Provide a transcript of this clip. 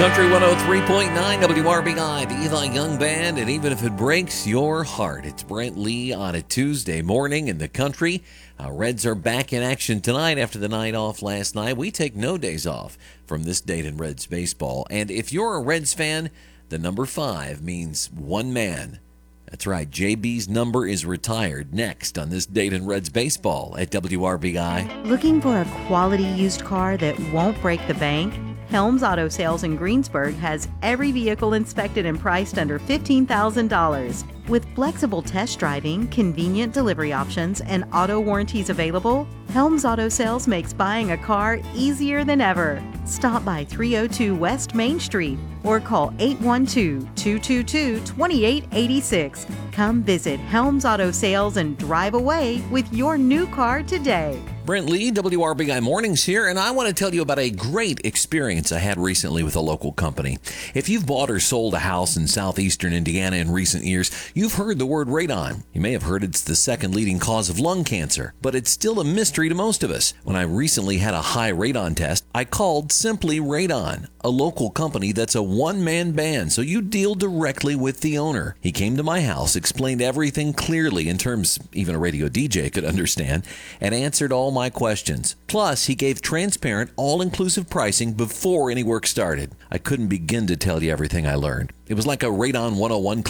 Country 103.9 WRBI, the Eli Young Band, and even if it breaks your heart, it's Brent Lee on a Tuesday morning in the country. Reds are back in action tonight after the night off last night. We take no days off from this date in Reds baseball. And if you're a Reds fan, the number 5 means one man. That's right, JB's number is retired. Next on this date in Reds baseball at WRBI. Looking for a quality used car that won't break the bank? Helms Auto Sales in Greensburg has every vehicle inspected and priced under $15,000. With flexible test driving, convenient delivery options, and auto warranties available, Helms Auto Sales makes buying a car easier than ever. Stop by 302 West Main Street or call 812-222-2886. Come visit Helms Auto Sales and drive away with your new car today. Brent Lee, WRBI Mornings here, and I want to tell you about a great experience I had recently with a local company. If you've bought or sold a house in southeastern Indiana in recent years, you've heard the word radon. You may have heard it's the second leading cause of lung cancer, but it's still a mystery to most of us. When I recently had a high radon test, I called Simply Radon, a local company that's a one-man band, so you deal directly with the owner. He came to my house, explained everything clearly in terms even a radio DJ could understand, and answered all my questions. Plus, he gave transparent, all-inclusive pricing before any work started. I couldn't begin to tell you everything I learned. It was like a Radon 101